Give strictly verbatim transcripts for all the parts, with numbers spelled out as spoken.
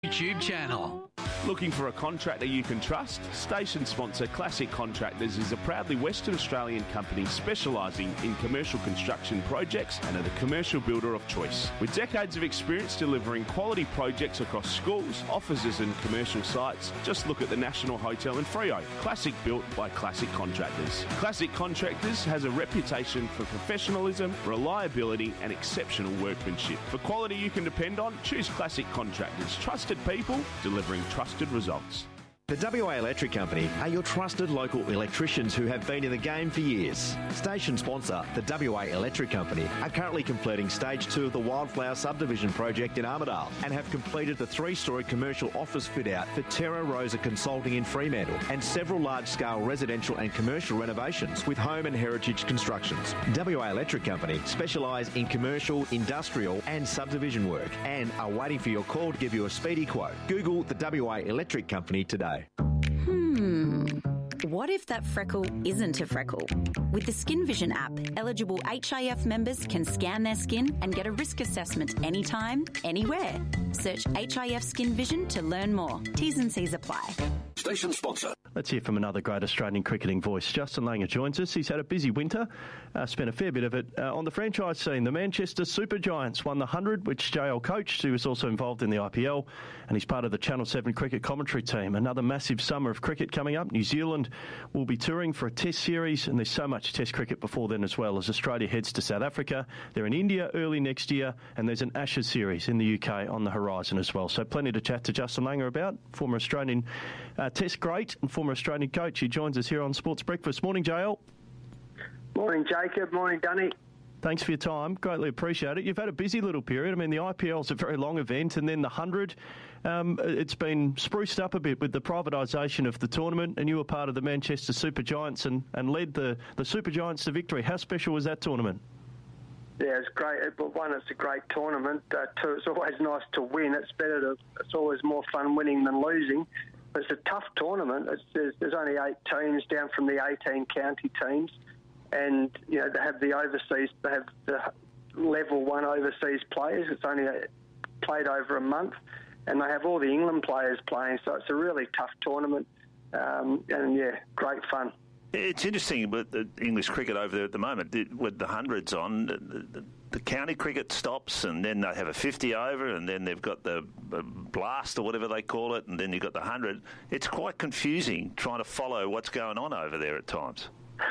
YouTube channel. Looking for a contractor you can trust? Station sponsor Classic Contractors is a proudly Western Australian company specialising in commercial construction projects and are the commercial builder of choice. With decades of experience delivering quality projects across schools, offices and commercial sites, just look at the National Hotel in Freo. Classic built by Classic Contractors. Classic Contractors has a reputation for professionalism, reliability and exceptional workmanship. For quality you can depend on, choose Classic Contractors. Trusted people delivering trusted results. The W A Electric Company are your trusted local electricians who have been in the game for years. Station sponsor, the W A Electric Company, are currently completing stage two of the Wildflower Subdivision project in Armidale and have completed the three-storey commercial office fit-out for Terra Rosa Consulting in Fremantle and several large-scale residential and commercial renovations with home and heritage constructions. W A Electric Company specialise in commercial, industrial and subdivision work and are waiting for your call to give you a speedy quote. Google the W A Electric Company today. Hmm. What if that freckle isn't a freckle? With the Skin Vision app, eligible H I F members can scan their skin and get a risk assessment anytime, anywhere. Search H I F Skin Vision to learn more. T's and C's apply. Station sponsor. Let's hear from another great Australian cricketing voice. Justin Langer joins us. He's had a busy winter, uh, spent a fair bit of it uh, on the franchise scene. The Manchester Super Giants won the one hundred, which J L coached. He was also involved in the I P L, and he's part of the Channel seven cricket commentary team. Another massive summer of cricket coming up. New Zealand will be touring for a test series, and there's so much test cricket before then as well, as Australia heads to South Africa. They're in India early next year, and there's an Ashes series in the U K on the horizon as well. So plenty to chat to Justin Langer about, former Australian uh, test great and former Australian coach. He joins us here on Sports Breakfast. Morning, J L. Morning, Jacob. Morning, Dunny. Thanks for your time. Greatly appreciate it. You've had a busy little period. I mean, the I P L is a very long event, and then the one hundred, um, it's been spruced up a bit with the privatisation of the tournament, and you were part of the Manchester Super Giants and, and led the, the Super Giants to victory. How special was that tournament? Yeah, it's great. But one, it's a great tournament. Uh, two, it's always nice to win. It's better to. It's always more fun winning than losing. But it's a tough tournament. It's, there's, there's only eight teams down from the eighteen county teams. And, you know, they have the overseas, they have the level one overseas players. It's only played over a month. And they have all the England players playing. So it's a really tough tournament. Um, and, yeah, great fun. It's interesting with the English cricket over there at the moment, with the hundreds on, the, the, the county cricket stops and then they have a fifty over and then they've got the blast or whatever they call it and then you've got the hundred. It's quite confusing trying to follow what's going on over there at times.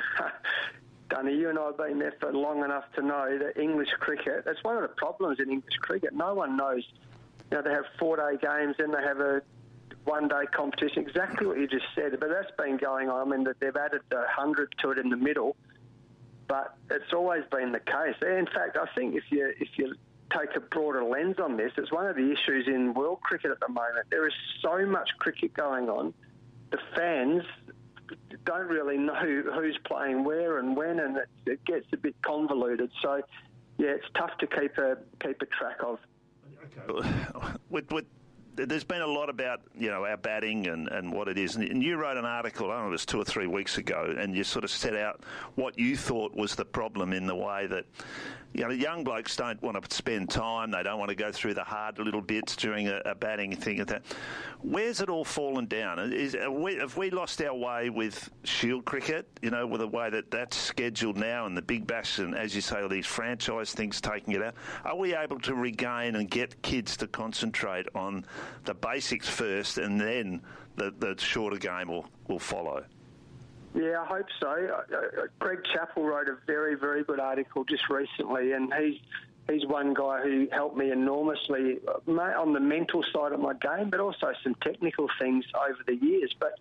Dunny, you and I have been there for long enough to know that English cricket, that's one of the problems in English cricket. No one knows. You know, they have four-day games, then they have a one-day competition, exactly what you just said. But that's been going on. I mean, they've added the one hundred to it in the middle, but it's always been the case. In fact, I think if you if you take a broader lens on this, it's one of the issues in world cricket at the moment. There is so much cricket going on. The fans don't really know who's playing where and when, and it, it gets a bit convoluted. So, yeah, it's tough to keep a keep a track of. Okay. With, with, there's been a lot about, you know, our batting and, and what it is. And you wrote an article, I don't know, it was two or three weeks ago, and you sort of set out what you thought was the problem in the way that, you know, young blokes don't want to spend time. They don't want to go through the hard little bits during a, a batting thing like that. Where's it all fallen down? Is, have, we, have we lost our way with Shield cricket, you know, with the way that that's scheduled now and the Big Bash and, as you say, all these franchise things taking it out? Are we able to regain and get kids to concentrate on the basics first and then the, the shorter game will, will follow? Yeah, I hope so. Uh, Greg Chappell wrote a very, very good article just recently, and he's he's one guy who helped me enormously on the mental side of my game, but also some technical things over the years. But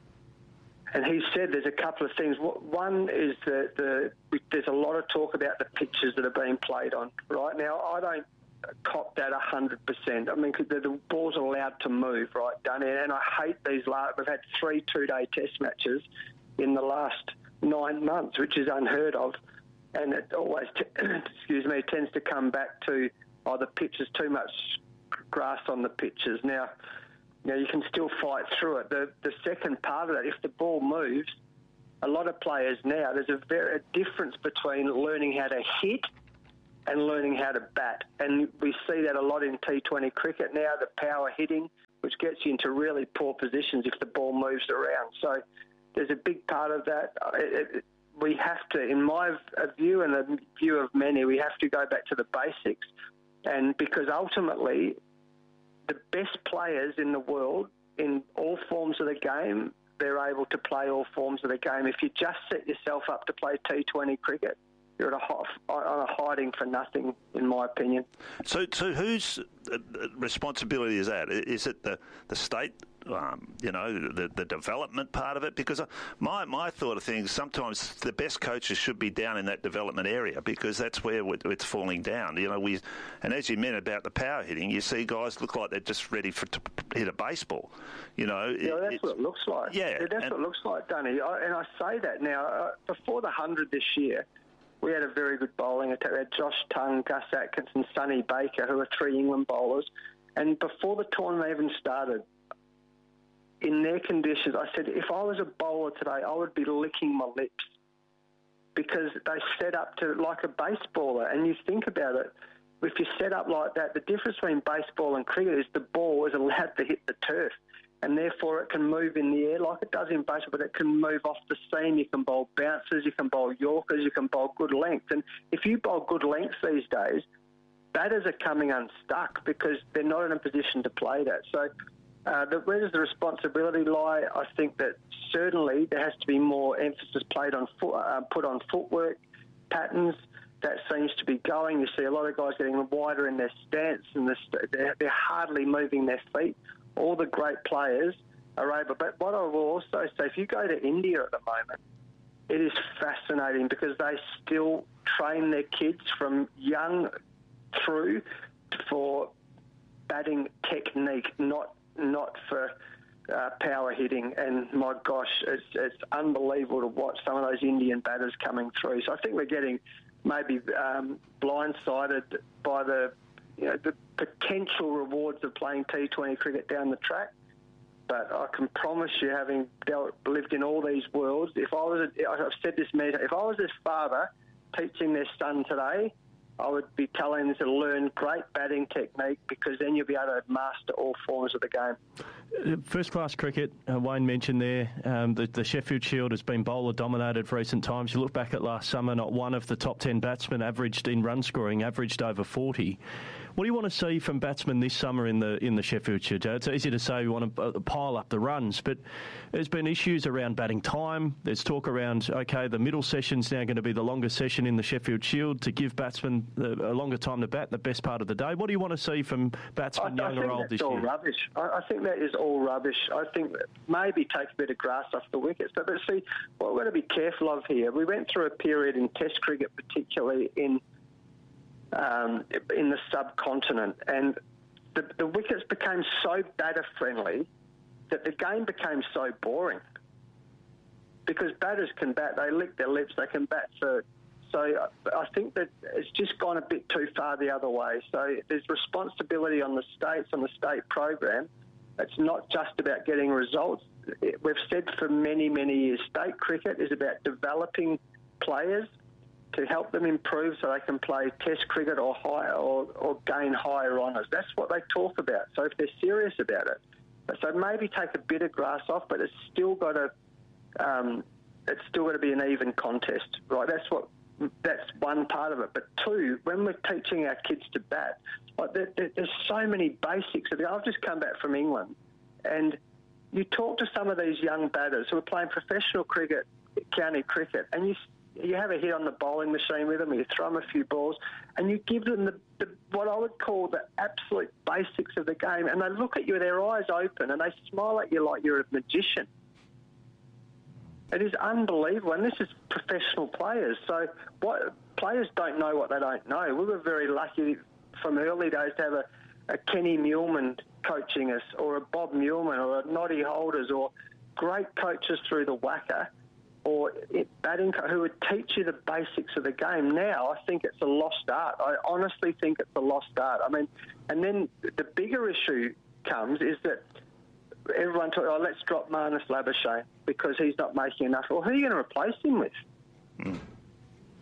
and he said there's a couple of things. One is that the, there's a lot of talk about the pitches that are being played on. Right now, I don't cop that one hundred percent. I mean, cause the, the ball's allowed to move, right, done, and I hate these last. We've had three two-day test matches in the last nine months, which is unheard of, and it always, t- excuse me, tends to come back to, oh, the pitch is too much grass on the pitches. Now, you know, you can still fight through it. The the second part of that, if the ball moves, a lot of players now, there's a very a difference between learning how to hit and learning how to bat. And we see that a lot in T twenty cricket now, the power hitting, which gets you into really poor positions if the ball moves around. So there's a big part of that. It, it, we have to, in my view and the view of many, we have to go back to the basics. And because ultimately, the best players in the world, in all forms of the game, they're able to play all forms of the game. If you just set yourself up to play T twenty cricket, you're at a, on a hiding for nothing, in my opinion. So, so whose responsibility is that? Is it the, the state, um, you know, the, the development part of it? Because my, my thought of things, sometimes the best coaches should be down in that development area because that's where it's falling down. You know, we, and as you meant about the power hitting, you see guys look like they're just ready for to hit a baseball. You know, yeah, it, that's what it looks like. Yeah, yeah that's and, what it looks like, Dunny. I, and I say that now. Uh, before the hundred this year, we had a very good bowling attack. We had Josh Tongue, Gus Atkinson, Sonny Baker, who are three England bowlers. And before the tournament even started, in their conditions, I said, if I was a bowler today, I would be licking my lips because they set up to like a baseballer. And you think about it, if you set up like that, the difference between baseball and cricket is the ball is allowed to hit the turf. And therefore it can move in the air like it does in baseball, but it can move off the seam. You can bowl bouncers, you can bowl Yorkers, you can bowl good length. And if you bowl good length these days, batters are coming unstuck because they're not in a position to play that. So uh, the, where does the responsibility lie? I think that certainly there has to be more emphasis played on foot, uh, put on footwork patterns. That seems to be going. You see a lot of guys getting wider in their stance and they're, they're hardly moving their feet. All the great players are able. But what I will also say, if you go to India at the moment, it is fascinating because they still train their kids from young through for batting technique, not not for uh, power hitting. And my gosh, it's, it's unbelievable to watch some of those Indian batters coming through. So I think we're getting maybe um, blindsided by the you know, the potential rewards of playing T twenty cricket down the track. But I can promise you, having dealt, lived in all these worlds, if I was, a, I've said this many times, if I was this father teaching their son today, I would be telling them to learn great batting technique because then you'll be able to master all forms of the game. First-class cricket, uh, Wayne mentioned there, um, the, the Sheffield Shield has been bowler-dominated for recent times. You look back at last summer, not one of the top ten batsmen averaged in run-scoring, averaged over forty. What do you want to see from batsmen this summer in the in the Sheffield Shield? It's easy to say we want to pile up the runs, but there's been issues around batting time. There's talk around, OK, the middle session's now going to be the longest session in the Sheffield Shield to give batsmen a longer time to bat, the best part of the day. What do you want to see from batsmen, I, young I or old, this year? I think that's all rubbish. I, I think that is all rubbish. I think that maybe take a bit of grass off the wickets. But, but see, what we've got to be careful of here, we went through a period in Test cricket, particularly in Um, in the subcontinent, and the, the wickets became so batter-friendly that the game became so boring because batters can bat, they lick their lips, they can bat for... So I think that it's just gone a bit too far the other way. So there's responsibility on the states, on the state program. It's not just about getting results. We've said for many, many years, state cricket is about developing players to help them improve so they can play Test cricket or higher or, or gain higher honours. That's what they talk about. So if they're serious about it, so maybe take a bit of grass off, but it's still got to, um, it's still got to be an even contest, right? That's what. That's one part of it. But two, when we're teaching our kids to bat, like there, there, there's so many basics. I've just come back from England, and you talk to some of these young batters who are playing professional cricket, county cricket, and you. You have a hit on the bowling machine with them, you throw them a few balls, and you give them the, the what I would call the absolute basics of the game, and they look at you with their eyes open, and they smile at you like you're a magician. It is unbelievable, and this is professional players. So what players don't know what they don't know. We were very lucky from early days to have a, a Kenny Muhlman coaching us, or a Bob Muhlman, or a Noddy Holders, or great coaches through the Wacker, or batting, who would teach you the basics of the game. Now, I think it's a lost art. I honestly think it's a lost art. I mean, and then the bigger issue comes is that everyone talks, oh, let's drop Marnus Labuschagne because he's not making enough. Well, who are you going to replace him with? Mm.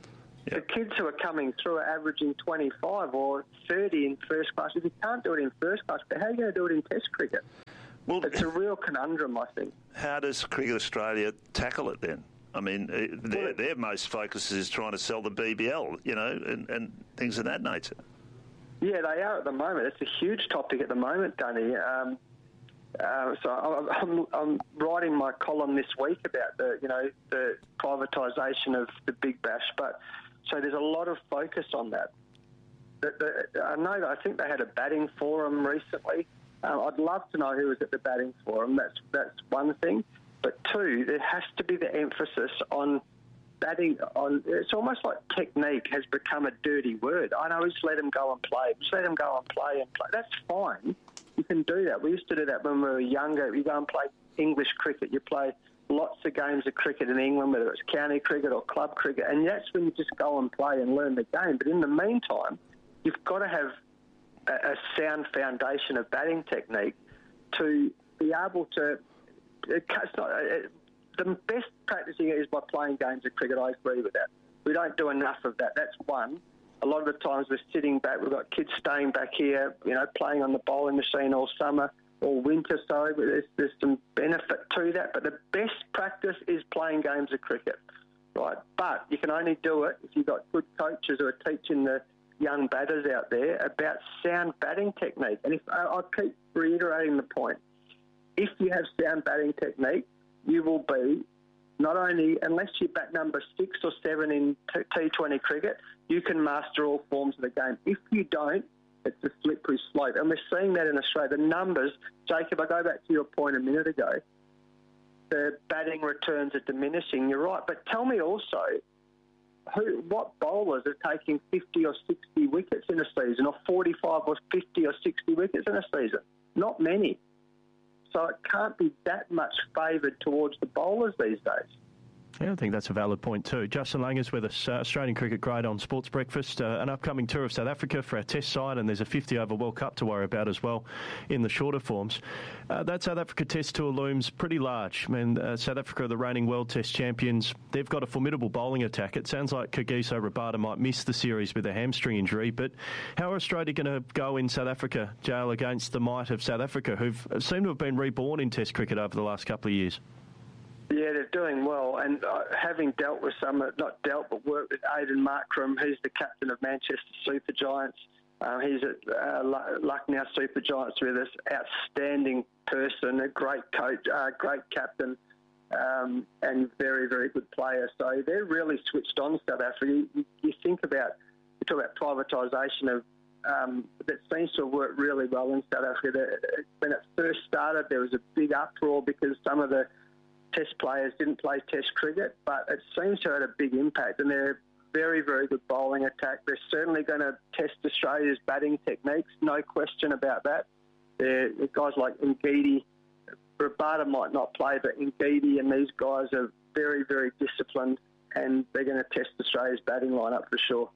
The kids who are coming through are averaging twenty-five or thirty in first class. If you can't do it in first class, how are you going to do it in Test cricket? Well, it's a real conundrum, I think. How does Cricket Australia tackle it then? I mean, their, their most focus is trying to sell the B B L, you know, and, and things of that nature. Yeah, they are at the moment. It's a huge topic at the moment, Dunny. Um, uh, so I'm, I'm writing my column this week about the, you know, the privatisation of the Big Bash, but so there's a lot of focus on that. The, the, I know that I think they had a batting forum recently. Uh, I'd love to know who was at the batting forum. That's that's one thing. But two, there has to be the emphasis on batting. On it's almost like technique has become a dirty word. I know, just let them go and play. Just let them go and play and play. That's fine. You can do that. We used to do that when we were younger. You go and play English cricket. You play lots of games of cricket in England, whether it's county cricket or club cricket, and that's when you just go and play and learn the game. But in the meantime, you've got to have a, a sound foundation of batting technique to be able to... It's not, it, the best practicing is by playing games of cricket. I agree with that. We don't do enough of that. That's one. A lot of the times we're sitting back. We've got kids staying back here, you know, playing on the bowling machine all summer or winter. Sorry, but there's, there's some benefit to that. But the best practice is playing games of cricket, right? But you can only do it if you've got good coaches who are teaching the young batters out there about sound batting technique. And if I'll keep reiterating the point. If you have sound batting technique, you will be not only, unless you bat number six or seven in T twenty cricket, you can master all forms of the game. If you don't, it's a slippery slope. And we're seeing that in Australia. The numbers, Jacob, I go back to your point a minute ago, the batting returns are diminishing. You're right. But tell me also, who, what bowlers are taking fifty or sixty wickets in a season, or forty-five or fifty or sixty wickets in a season? Not many. So it can't be that much favoured towards the bowlers these days. Yeah, I think that's a valid point too. Justin Langer's with us, uh, Australian cricket grade on Sports Breakfast. Uh, an upcoming tour of South Africa for our Test side, and there's a fifty over World Cup to worry about as well in the shorter forms. Uh, that South Africa Test tour looms pretty large. I mean, uh, South Africa are the reigning World Test champions. They've got a formidable bowling attack. It sounds like Kagiso Rabada might miss the series with a hamstring injury, but how are Australia going to go in South Africa, Jail, against the might of South Africa, who've seemed to have been reborn in Test cricket over the last couple of years? Yeah, they're doing well, and uh, having dealt with some, not dealt, but worked with Aidan Markram, who's the captain of Manchester Super Giants. Uh, he's at uh, Lucknow Super Giants with us. Outstanding person, a great coach, uh, great captain, um, and very, very good player. So they're really switched on, South Africa. You, you think about, you talk about privatisation of, um, that seems to have worked really well in South Africa. When it first started, there was a big uproar because some of the Test players didn't play Test cricket, but it seems to have had a big impact, and they're very, very good bowling attack. They're certainly going to test Australia's batting techniques, no question about that. They're, guys like Ngidi, Rabada might not play, but Ngidi and these guys are very, very disciplined, and they're going to test Australia's batting lineup for sure.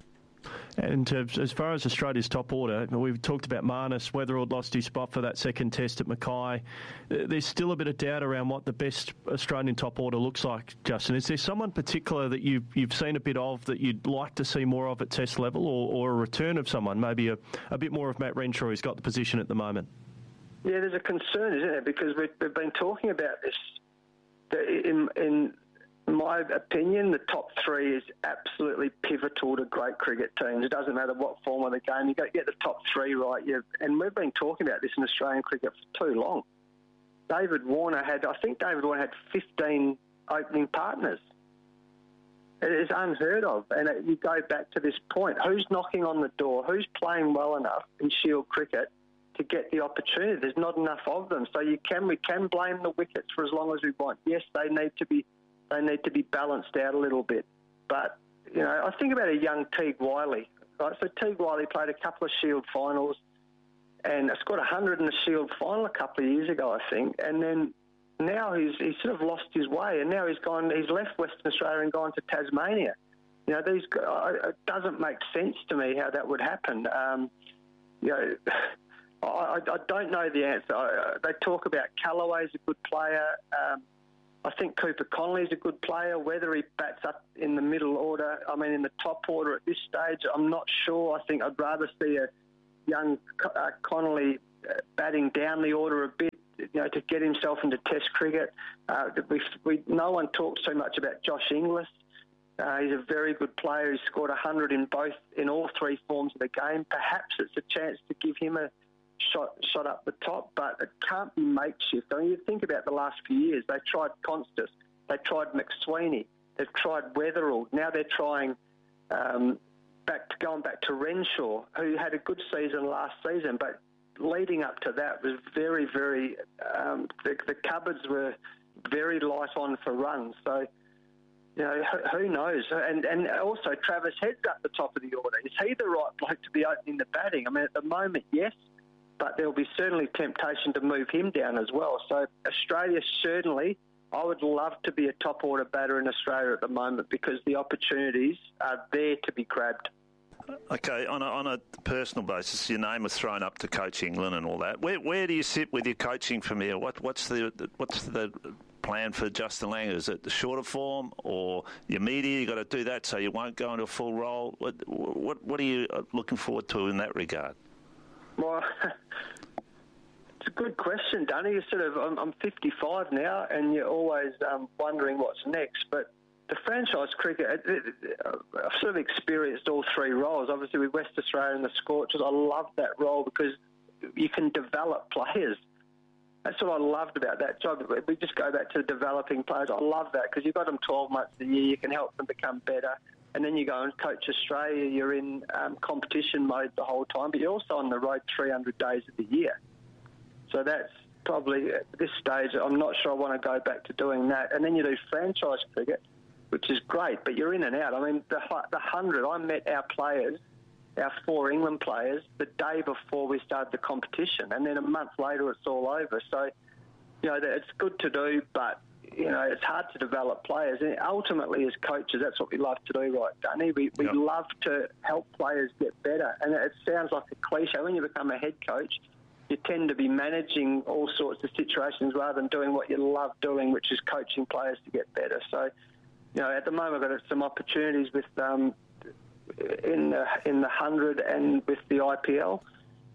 And uh, as far as Australia's top order, we've talked about Marnus. Weatherald lost his spot for that second test at Mackay. There's still a bit of doubt around what the best Australian top order looks like, Justin. Is there someone particular that you've, you've seen a bit of that you'd like to see more of at test level, or, or a return of someone, maybe a, a bit more of Matt Renshaw, who's got the position at the moment? Yeah, there's a concern, isn't there? Because we've, we've been talking about this in... in In my opinion, the top three is absolutely pivotal to great cricket teams. It doesn't matter what form of the game. You've got to get the top three right. You've, and we've been talking about this in Australian cricket for too long. David Warner had, I think David Warner had fifteen opening partners. It is unheard of. And it, you go back to this point. Who's knocking on the door? Who's playing well enough in Shield cricket to get the opportunity? There's not enough of them. So you can we can blame the wickets for as long as we want. Yes, they need to be... They need to be balanced out a little bit. But, you know, I think about a young Teague Wiley. Right? So Teague Wiley played a couple of Shield finals and scored one hundred in the Shield final a couple of years ago, I think. And then now he's he's sort of lost his way, and now he's gone. He's left Western Australia and gone to Tasmania. You know, these it doesn't make sense to me how that would happen. Um, you know, I, I don't know the answer. I, they talk about Callaway's a good player. Um, I think Cooper Connolly's a good player. Whether he bats up in the middle order, I mean, in the top order at this stage, I'm not sure. I think I'd rather see a young uh, Connolly uh, batting down the order a bit, you know, to get himself into Test cricket. Uh, we, we, no one talks so much about Josh Inglis. Uh, he's a very good player. He's scored one hundred in both, in all three forms of the game. Perhaps it's a chance to give him a shot shot up the top, but it can't be makeshift. I mean, you think about the last few years. They tried Constas, they tried McSweeney, they've tried Weatherall. Now they're trying um, back to going back to Renshaw, who had a good season last season, but leading up to that was very, very. Um, the, the cupboards were very light on for runs. So, you know, who, who knows? And and also Travis Head's at the top of the order. Is he the right bloke to be opening the batting? I mean, at the moment, yes. But there will be certainly temptation to move him down as well. So Australia certainly, I would love to be a top order batter in Australia at the moment because the opportunities are there to be grabbed. Okay, on a, on a personal basis, your name was thrown up to coach England and all that. Where where do you sit with your coaching from here? What what's the what's the plan for Justin Langer? Is it the shorter form or your media? You got to do that so you won't go into a full role. What what what are you looking forward to in that regard? Well, it's a good question, Danny. You're sort of, I'm, I'm fifty-five now, and you're always um, wondering what's next. But the franchise cricket, it, it, I've sort of experienced all three roles. Obviously, with West Australia and the Scorchers, I love that role because you can develop players. That's what I loved about that job. We just go back to developing players. I love that because you've got them twelve months a year. You can help them become better. And then you go and coach Australia, you're in um, competition mode the whole time, but you're also on the road three hundred days of the year. So that's probably, at this stage, I'm not sure I want to go back to doing that. And then you do franchise cricket, which is great, but you're in and out. I mean, the, the one hundred, I met our players, our four England players, the day before we started the competition, and then a month later it's all over. So, you know, it's good to do, but you know, it's hard to develop players. And ultimately, as coaches, that's what we love to do, right, Danny? We, we yep. love to help players get better. And it sounds like a cliche. When you become a head coach, you tend to be managing all sorts of situations rather than doing what you love doing, which is coaching players to get better. So, you know, at the moment, I've got some opportunities with um, in the, in the one hundred and with the I P L.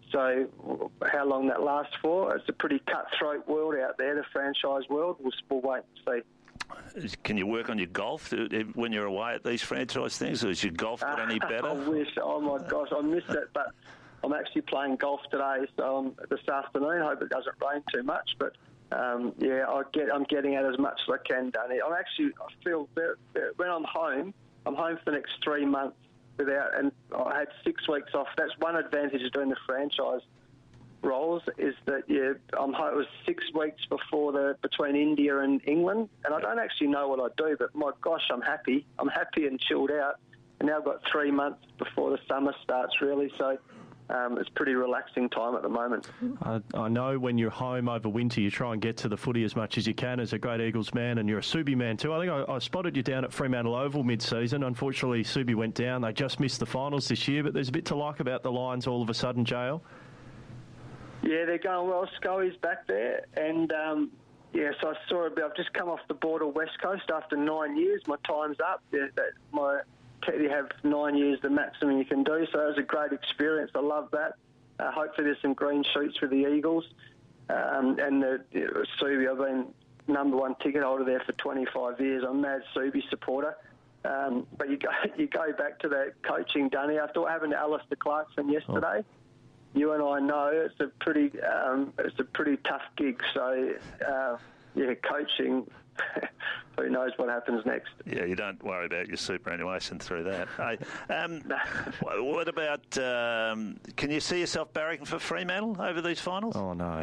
So how long that lasts for, it's a pretty cutthroat world out there, the franchise world. We'll, we'll wait and see. Can you work on your golf when you're away at these franchise things, or is your golf got any better? I wish. Oh, my gosh, I miss it. But I'm actually playing golf today, so um, this afternoon. I hope it doesn't rain too much. But, um, yeah, I get, I'm getting out as much as I can, Danny. I'm actually, I feel, very, very, when I'm home, I'm home for the next three months. Without, and I had six weeks off. That's one advantage of doing the franchise roles is that yeah, I'm it was six weeks before the between India and England, and I don't actually know what I do, but my gosh, I'm happy. I'm happy and chilled out. And now I've got three months before the summer starts, really. So um, it's pretty relaxing time at the moment. I, I know when you're home over winter, you try and get to the footy as much as you can as a great Eagles man, and you're a Subi man too. I think I, I spotted you down at Fremantle Oval mid-season. Unfortunately, Subi went down. They just missed the finals this year, but there's a bit to like about the Lions all of a sudden, J L. Yeah, they're going well. Scully's back there, and um, yeah, so I saw a bit. I've just come off the border West Coast after nine years. My time's up. Yeah, that, my you have nine years, the maximum you can do. So it was a great experience. I love that. Uh, hopefully there's some green shoots with the Eagles. Um, and the, the Subi, I've been number one ticket holder there for twenty-five years. I'm a mad Subi supporter. Um, but you go you go back to the coaching, Danny. After what happened to Alistair Clarkson yesterday, oh. you and I know it's a pretty um, it's a pretty tough gig. So uh, yeah, coaching. Who knows what happens next? Yeah, you don't worry about your superannuation through that. Hey, um, what about? Um, can you see yourself barracking for Fremantle over these finals? Oh no.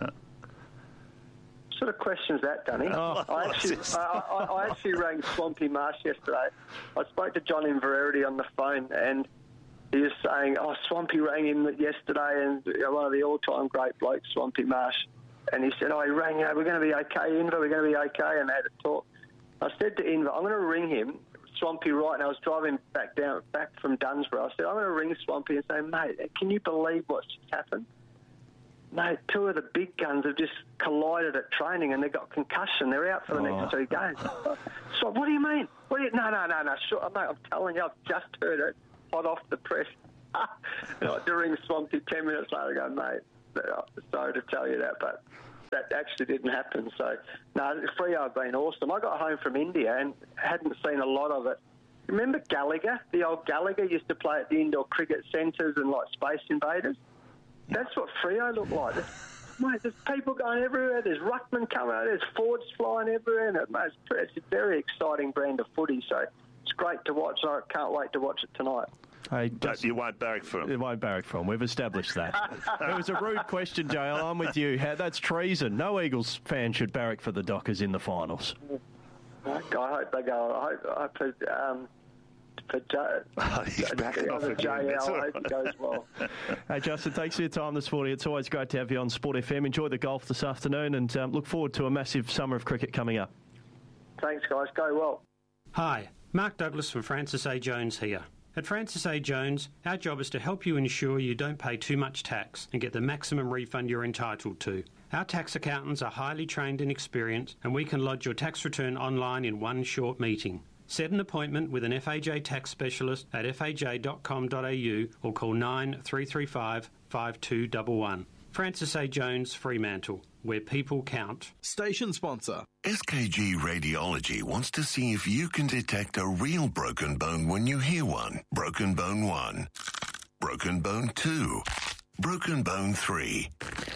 Sort of questions that, Danny. Oh, I, actually, I, I, I actually rang Swampy Marsh yesterday. I spoke to John Inverarity on the phone, and he was saying, "Oh, Swampy rang him yesterday, and you know, one of the all-time great blokes, Swampy Marsh." And he said, "Oh, he rang. Uh, we're going to be okay, Inver. We're going to be okay." And they had a talk. I said to Inver, "I'm going to ring him, Swampy, right." And I was driving back down, back from Dunsborough. I said, "I'm going to ring Swampy and say, mate, can you believe what's happened?" mate, two of the big guns have just collided at training and they got concussion. They're out for the Oh. next two games. So what do you mean? What do you, no, no, no, no. Sure, mate, I'm telling you, I've just heard it hot off the press. During Swampy, ten minutes later, I go, mate, sorry to tell you that, but that actually didn't happen. So, no, Freo have been awesome. I got home from India and hadn't seen a lot of it. Remember Gallagher? The old Gallagher used to play at the indoor cricket centres and like Space Invaders. That's what Freo looked like. There's, mate, there's people going everywhere. There's ruckman coming out. There's forwards flying everywhere. And it, mate, it's, it's a very exciting brand of footy. So it's great to watch. I can't wait to watch it tonight. Hey, But you won't barrack for him. It won't barrack for him. We've established that. It was a rude question, J L. I'm with you. That's treason. No Eagles fan should barrack for the Dockers in the finals. I hope they go. I hope, I hope it, um, for J- Oh, he's backing off again. J That's L, all I hope right. it goes well. Hey, Justin, thanks for your time this morning. It's always great to have you on Sport F M. Enjoy the golf this afternoon and um, look forward to a massive summer of cricket coming up. Thanks, guys. Go well. Hi, Mark Douglas from Francis A. Jones here. At Francis A. Jones, our job is to help you ensure you don't pay too much tax and get the maximum refund you're entitled to. Our tax accountants are highly trained and experienced, and we can lodge your tax return online in one short meeting. Set an appointment with an F A J tax specialist at f a j dot com dot a u or call nine three three five, five two one one. Francis A. Jones, Fremantle, where people count. Station sponsor. S K G Radiology wants to see if you can detect a real broken bone when you hear one. Broken bone one. Broken bone two. Broken bone three.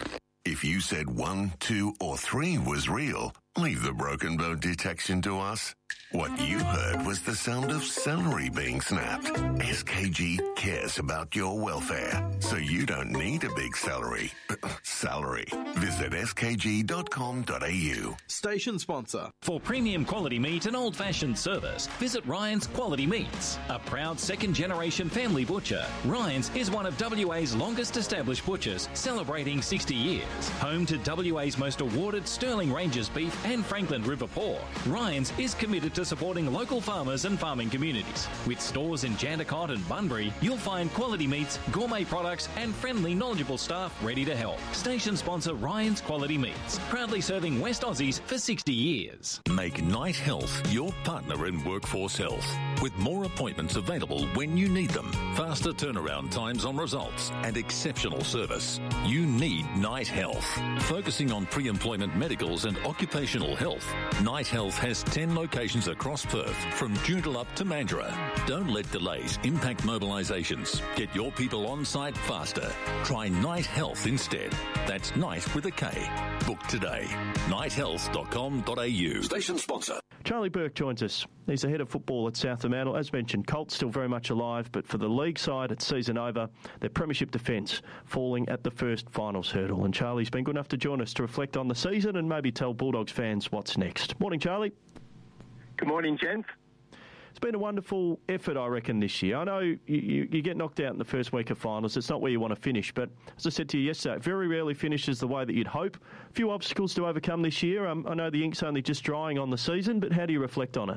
If you said one, two, or three was real, leave the broken bone detection to us. What you heard was the sound of celery being snapped. S K G cares about your welfare, so you don't need a big celery. Salary. Visit s k g dot com dot a u. Station sponsor. For premium quality meat and old-fashioned service, visit Ryan's Quality Meats. A proud second-generation family butcher, Ryan's is one of W A's longest-established butchers, celebrating sixty years. Home to W A's most awarded Sterling Ranges beef and Franklin River pork, Ryan's is committed to supporting local farmers and farming communities. With stores in Jandakot and Bunbury, you'll find quality meats, gourmet products, and friendly, knowledgeable staff ready to help. Station sponsor Ryan's Quality Meats, proudly serving West Aussies for sixty years. Make Night Health your partner in workforce health. With more appointments available when you need them, faster turnaround times on results, and exceptional service. You need Night Health. Focusing on pre-employment medicals and occupational health, Night Health has ten locations across Perth, from Joondalup to Mandurah. Don't let delays impact mobilisations. Get your people on site faster. Try Night Health instead. That's Night with a K. Book today. night health dot com dot a u. Station sponsor. Charlie Burke joins us. He's the head of football at South Fremantle. As mentioned, Colts still very much alive, but for the league side, it's season over. Their premiership defence falling at the first finals hurdle. And Charlie's been good enough to join us to reflect on the season and maybe tell Bulldogs fans what's next. Morning, Charlie. Good morning, gents. It's been a wonderful effort, I reckon, this year. I know you, you, you get knocked out in the first week of finals. It's not where you want to finish. But as I said to you yesterday, it very rarely finishes the way that you'd hope. A few obstacles to overcome this year. Um, I know the ink's only just drying on the season, but how do you reflect on it?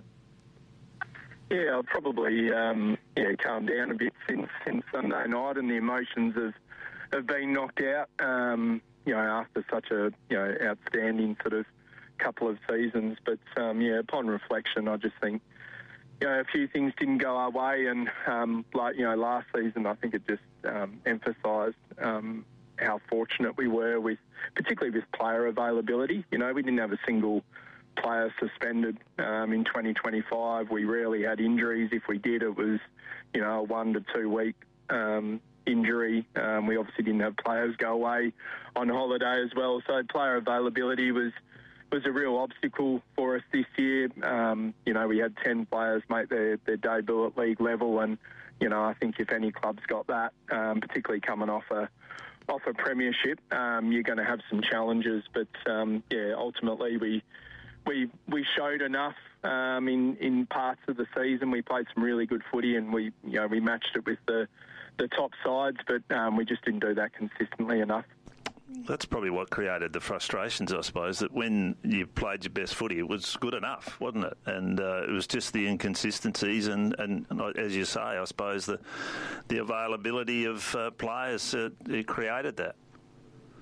Yeah, I've probably um, yeah, calmed down a bit since, since Sunday night, and the emotions have, have been knocked out, um, you know, after such a you know outstanding sort of couple of seasons. But, um, yeah, upon reflection, I just think, you know, a few things didn't go our way, and um, like you know, last season, I think it just um, emphasised um, how fortunate we were with, particularly with player availability. You know, we didn't have a single player suspended um, in twenty twenty-five. We rarely had injuries. If we did, it was, you know, a one to two week um, injury. Um, we obviously didn't have players go away on holiday as well, so player availability was. was a real obstacle for us this year. Um, you know, we had ten players make their, their debut at league level, and, you know, I think if any club's got that, um, particularly coming off a off a premiership, um, you're going to have some challenges. But, um, yeah, ultimately we we we showed enough um, in, in parts of the season. We played some really good footy, and we, you know, we matched it with the, the top sides, but um, we just didn't do that consistently enough. That's probably what created the frustrations, I suppose, that when you played your best footy, it was good enough, wasn't it? And uh, it was just the inconsistencies and, and, and, as you say, I suppose, the the availability of uh, players, uh, it created that.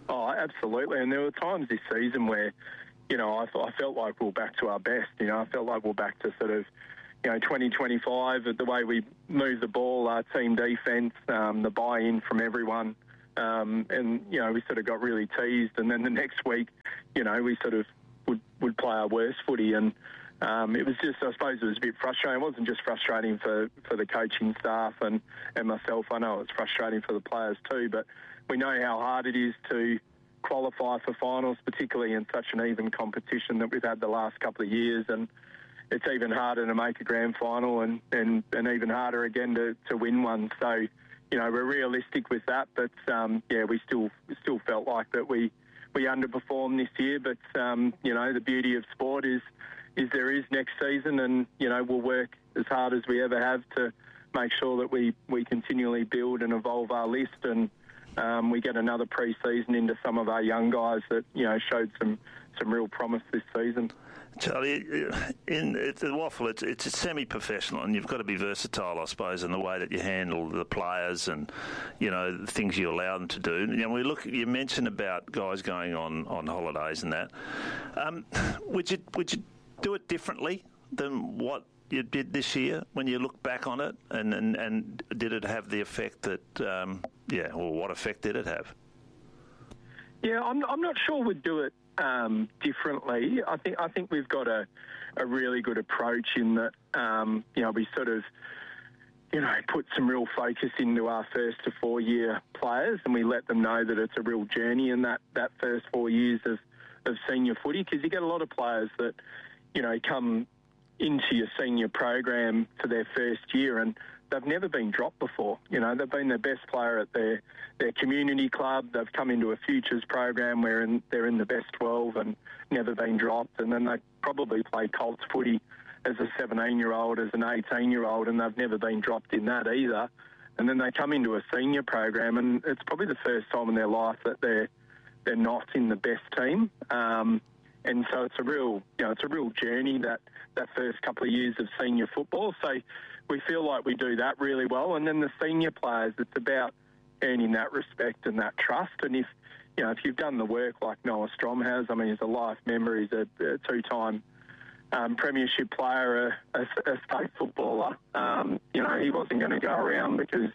Oh, absolutely. And there were times this season where, you know, I, I felt like we were back to our best. You know, I felt like we we're back to sort of, you know, twenty twenty-five, the way we move the ball, our team defence, um, the buy-in from everyone. Um, and, you know, we sort of got really teased. And then the next week, you know, we sort of would, would play our worst footy. And um, it was just, I suppose it was a bit frustrating. It wasn't just frustrating for, for the coaching staff and, and myself. I know it was frustrating for the players too, but we know how hard it is to qualify for finals, particularly in such an even competition that we've had the last couple of years. And it's even harder to make a grand final and, and, and even harder again to, to win one. So, you know, we're realistic with that, but um, yeah, we still still felt like that we, we underperformed this year. But um, you know, the beauty of sport is is there is next season, and you know, we'll work as hard as we ever have to make sure that we, we continually build and evolve our list, and um, we get another pre-season into some of our young guys that you know showed some some real promise this season. Charlie, in it's a waffle. It's it's a semi-professional, and you've got to be versatile, I suppose, in the way that you handle the players and you know the things you allow them to do. You know, we look. You mentioned about guys going on, on holidays and that. Um, would you would you do it differently than what you did this year when you look back on it? And and, and did it have the effect that um, yeah, or what effect did it have? Yeah, I'm I'm not sure we'd do it Um, differently. I think I think we've got a, a really good approach in that um, you know we sort of you know put some real focus into our first to four year players, and we let them know that it's a real journey in that, that first four years of, of senior footy, because you get a lot of players that you know come into your senior program for their first year and they've never been dropped before. You know, they've been their best player at their, their community club. They've come into a futures program where in, they're in the best twelve and never been dropped. And then they probably play Colts footy as a seventeen-year-old, as an eighteen-year-old, and they've never been dropped in that either. And then they come into a senior program, and it's probably the first time in their life that they're they're not in the best team. Um, and so it's a real, you know, it's a real journey that that first couple of years of senior football. So we feel like we do that really well. And then the senior players, it's about earning that respect and that trust. And if, you know, if you've done the work like Noah Strom has, I mean, he's a life member, he's a, a two-time um, premiership player, a, a, a state footballer. Um, you know, he wasn't going to go around because,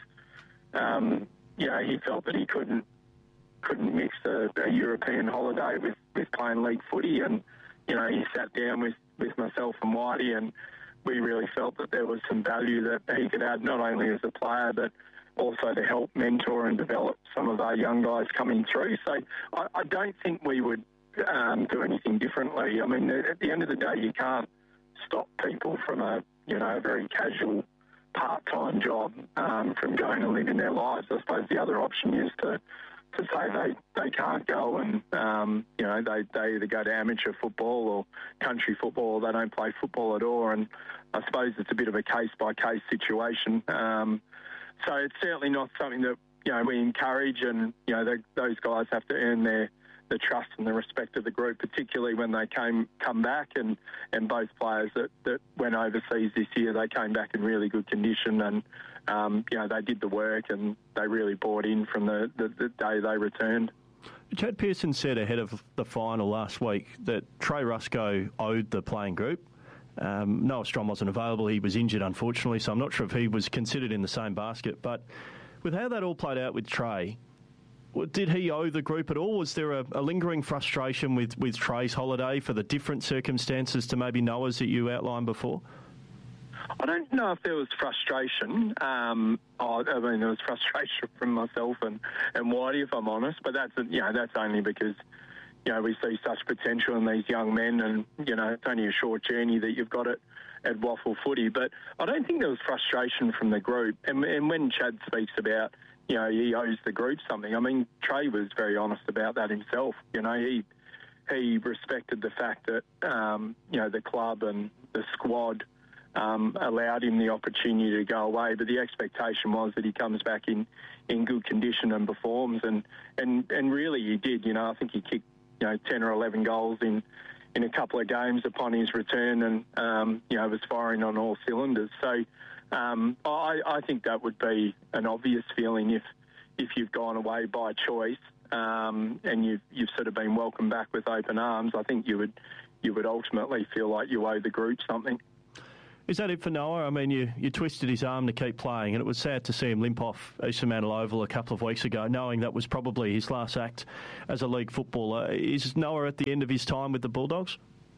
um, you know, he felt that he couldn't couldn't mix a, a European holiday with, with playing league footy. And, you know, he sat down with, with myself and Whitey, and we really felt that there was some value that he could add, not only as a player, but also to help mentor and develop some of our young guys coming through. So I, I don't think we would um, do anything differently. I mean, at the end of the day, you can't stop people from a, you know, a very casual part-time job um, from going and living their lives. I suppose the other option is to to say they, they can't go and, um, you know, they, they either go to amateur football or country football, or they don't play football at all. And I suppose it's a bit of a case-by-case situation. Um, so it's certainly not something that, you know, we encourage, and, you know, they, those guys have to earn their the trust and the respect of the group, particularly when they came come back. And, and both players that, that went overseas this year, they came back in really good condition, and Um, you know, they did the work and they really bought in from the, the, the day they returned. Chad Pearson said ahead of the final last week that Trey Rusco owed the playing group. Um, Noah Strom wasn't available. He was injured, unfortunately, so I'm not sure if he was considered in the same basket. But with how that all played out with Trey, did he owe the group at all? Was there a, a lingering frustration with, with Trey's holiday for the different circumstances to maybe Noah's that you outlined before? I don't know if there was frustration. Um, oh, I mean, there was frustration from myself and, and Whitey, if I'm honest. But that's, you know, that's only because, you know, we see such potential in these young men, and, you know, it's only a short journey that you've got at, at Waffle Footy. But I don't think there was frustration from the group. And, and when Chad speaks about, you know, he owes the group something, I mean, Trey was very honest about that himself. You know, he he respected the fact that, um, you know, the club and the squad Um, allowed him the opportunity to go away, but the expectation was that he comes back in, in good condition and performs, and, and, and really he did. You know, I think he kicked, you know, ten or eleven goals in, in a couple of games upon his return, and um, you know, was firing on all cylinders. So um, I, I think that would be an obvious feeling if if you've gone away by choice um, and you've you've sort of been welcomed back with open arms, I think you would you would ultimately feel like you owe the group something. Is that it for Noah? I mean, you, you twisted his arm to keep playing, and it was sad to see him limp off Eastern Mantle Oval a couple of weeks ago, knowing that was probably his last act as a league footballer. Is Noah at the end of his time with the Bulldogs?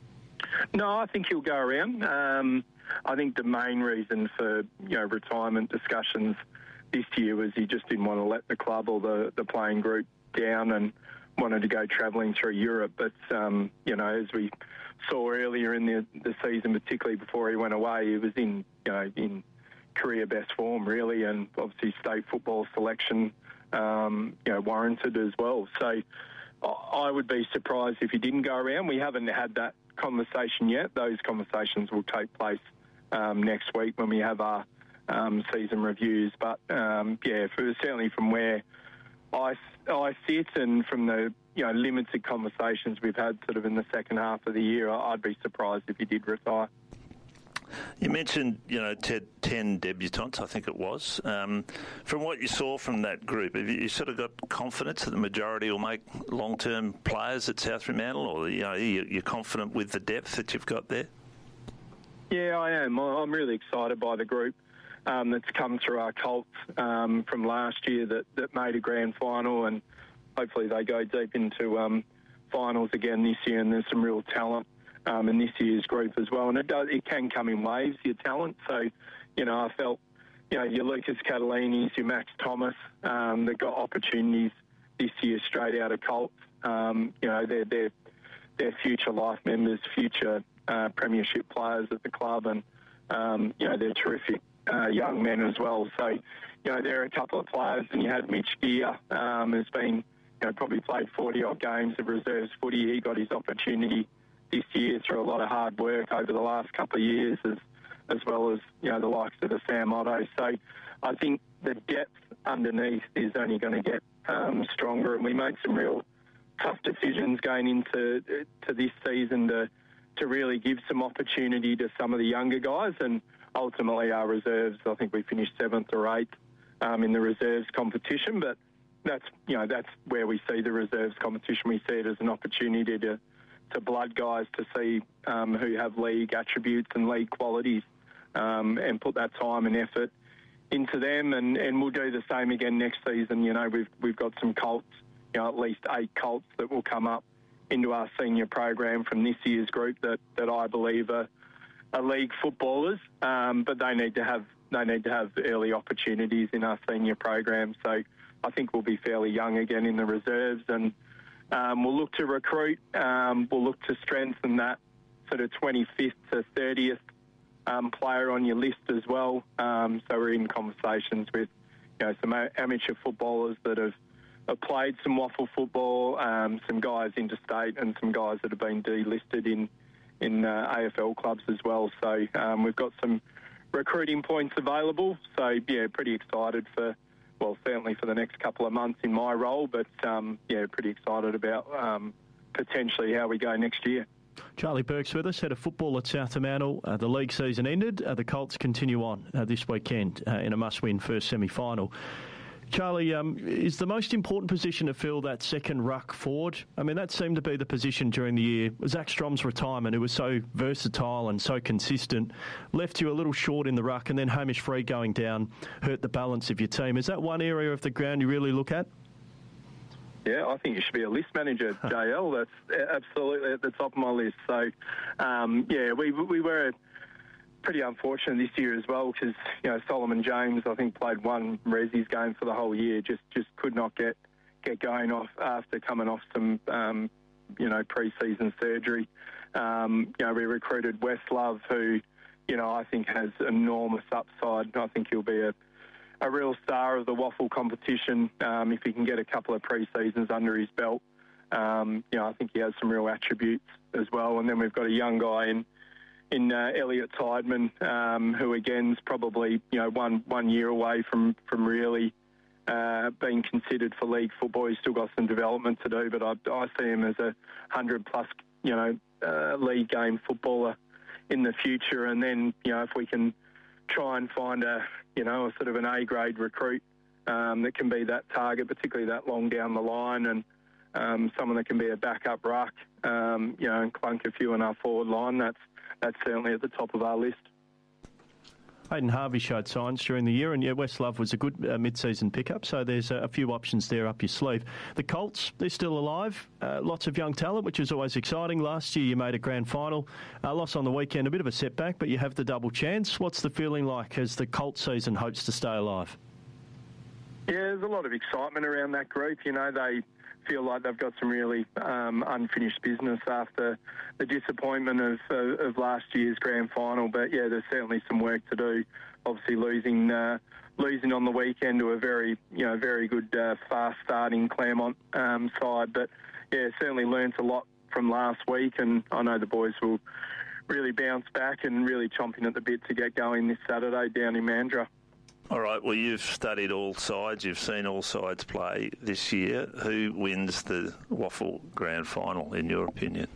No, I think he'll go around. Um, I think the main reason for you know retirement discussions this year was he just didn't want to let the club or the, the playing group down and wanted to go travelling through Europe. But, um, you know, as we saw earlier in the, the season, particularly before he went away, he was in, you know, in career best form, really, and obviously state football selection, um, you know, warranted as well. So I would be surprised if he didn't go around. We haven't had that conversation yet. Those conversations will take place um, next week when we have our um, season reviews. But, um, yeah, for, certainly from where I, I sit and from the you know limited conversations we've had sort of in the second half of the year, I'd be surprised if he did retire. You mentioned, you know, Ted, ten debutants, I think it was. Um, from what you saw from that group, have you, you sort of got confidence that the majority will make long-term players at South Fremantle, or you know, you're confident with the depth that you've got there? Yeah, I am. I'm really excited by the group um, that's come through our Colts um, from last year that, that made a grand final, and hopefully they go deep into um, finals again this year, and there's some real talent um, in this year's group as well. And it does, it can come in waves, your talent. So, you know, I felt, you know, your Lucas Catalinis, your Max Thomas, um, that got opportunities this year straight out of Colts. Um, you know, they're, they're, they're future life members, future uh, premiership players at the club, and, um, you know, they're terrific uh, young men as well. So, you know, there are a couple of players, and you had Mitch Gear, um, who's been, you know, probably played forty-odd games of reserves footy. He got his opportunity this year through a lot of hard work over the last couple of years, as, as well as, you know, the likes of the Sam Otto. So I think the depth underneath is only going to get um, stronger, and we made some real tough decisions going into to this season to to really give some opportunity to some of the younger guys, and ultimately our reserves, I think we finished seventh or eighth um, in the reserves competition, but that's, you know, that's where we see the reserves competition. We see it as an opportunity to to blood guys to see um, who have league attributes and league qualities, um, and put that time and effort into them, and, and we'll do the same again next season. You know, we've we've got some Colts, you know, at least eight Colts that will come up into our senior program from this year's group that, that I believe are, are league footballers, um, but they need to have they need to have early opportunities in our senior program. So I think we'll be fairly young again in the reserves, and um, we'll look to recruit. Um, we'll look to strengthen that sort of twenty-fifth to thirtieth um, player on your list as well. Um, so we're in conversations with, you know, some amateur footballers that have, have played some waffle football, um, some guys interstate, and some guys that have been delisted in in uh, A F L clubs as well. So um, we've got some recruiting points available. So yeah, pretty excited for, well, certainly for the next couple of months in my role, but um, yeah, pretty excited about um, potentially how we go next year. Charlie Burke's with us, head of football at South Fremantle. Uh, the league season ended. Uh, the Colts continue on uh, this weekend uh, in a must-win first semi-final. Charlie, um, is the most important position to fill that second ruck forward? I mean, that seemed to be the position during the year. Zach Strom's retirement, who was so versatile and so consistent, left you a little short in the ruck, and then Hamish Free going down hurt the balance of your team. Is that one area of the ground you really look at? Yeah, I think you should be a list manager, J L. That's absolutely at the top of my list. So, um, yeah, we we were pretty unfortunate this year as well because, you know, Solomon James, I think, played one Resi's game for the whole year, just just could not get, get going off after coming off some, um, you know, pre-season surgery. Um, you know, we recruited Westlove, who, you know, I think has enormous upside. I think he'll be a a real star of the waffle competition um, if he can get a couple of pre-seasons under his belt. Um, you know, I think he has some real attributes as well. And then we've got a young guy in in uh, Elliot Tideman, um, who again is probably, you know, one one year away from from really uh, being considered for league football. He's still got some development to do, but I, I see him as a hundred plus, you know, uh, league game footballer in the future. And then, you know, if we can try and find a, you know, a sort of an A-grade recruit um, that can be that target, particularly that long down the line, and um, someone that can be a backup ruck, um, you know, and clunk a few in our forward line. That's that's certainly at the top of our list. Hayden Harvey showed signs during the year, and yeah, West Love was a good uh, mid-season pickup, so there's a, a few options there up your sleeve. The Colts, they're still alive, uh, lots of young talent, which is always exciting. Last year you made a grand final, uh, loss on the weekend, a bit of a setback, but you have the double chance. What's the feeling like as the Colts season hopes to stay alive? Yeah, there's a lot of excitement around that group. You know, they feel like they've got some really um, unfinished business after the disappointment of, of, of last year's grand final. But yeah, there's certainly some work to do. Obviously, losing uh, losing on the weekend to a very you know very good uh, fast starting Claremont um, side. But yeah, certainly learnt a lot from last week, and I know the boys will really bounce back and really chomping at the bit to get going this Saturday down in Mandurah. All right, well, you've studied all sides. You've seen all sides play this year. Who wins the Waffle Grand Final, in your opinion?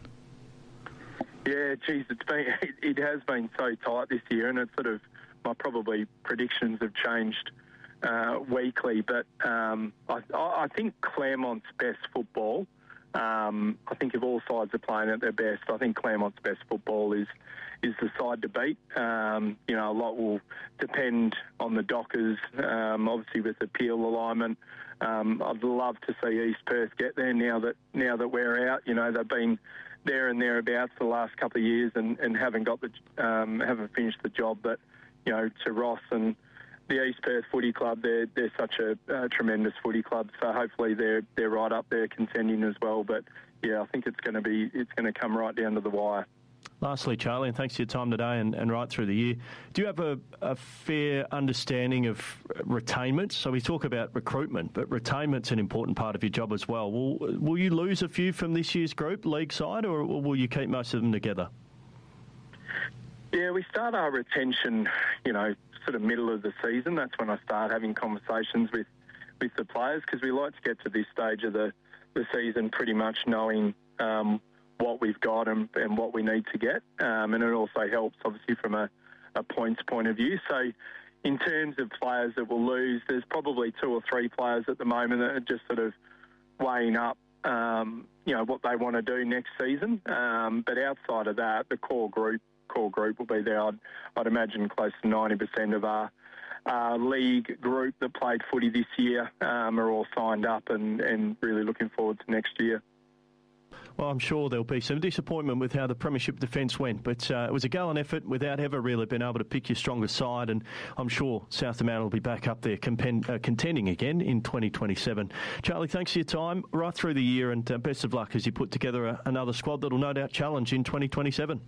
Yeah, geez, it's been it, it has been so tight this year, and it's sort of my probably predictions have changed uh, weekly. But um, I, I think Claremont's best football. Um, I think if all sides are playing at their best, I think Claremont's best football is. is the side to beat. Um, you know, a lot will depend on the Dockers, um, obviously with the Peel alignment. Um, I'd love to see East Perth get there now that now that we're out. You know, they've been there and thereabouts for the last couple of years and, and haven't got the um, haven't finished the job. But you know, to Ross and the East Perth Footy Club, they're they're such a uh, tremendous footy club. So hopefully they're they're right up there contending as well. But yeah, I think it's going to be it's going to come right down to the wire. Lastly, Charlie, and thanks for your time today and, and right through the year, do you have a, a fair understanding of retainment? So we talk about recruitment, but retainment's an important part of your job as well. Will, will you lose a few from this year's group, league side, or will you keep most of them together? Yeah, we start our retention, you know, sort of middle of the season. That's when I start having conversations with, with the players, because we like to get to this stage of the, the season pretty much knowing um, what we've got and, and what we need to get. Um, and it also helps, obviously, from a, a points point of view. So in terms of players that will lose, there's probably two or three players at the moment that are just sort of weighing up, um, you know, what they want to do next season. Um, but outside of that, the core group core group will be there. I'd, I'd imagine close to ninety percent of our uh, league group that played footy this year um, are all signed up and, and really looking forward to next year. Well, I'm sure there'll be some disappointment with how the Premiership defence went, but uh, it was a gallant effort without ever really being able to pick your strongest side, and I'm sure South Amount will be back up there compen- uh, contending again in twenty twenty-seven. Charlie, thanks for your time right through the year, and uh, best of luck as you put together a, another squad that'll no doubt challenge in twenty twenty-seven.